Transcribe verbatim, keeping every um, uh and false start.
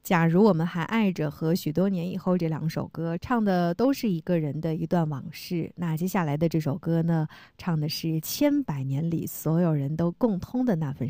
假如我们还爱着和许多年以后这两首歌唱的都是一个人的一段往事，那接下来的这首歌呢，唱的是千百年里所有人都共通的那份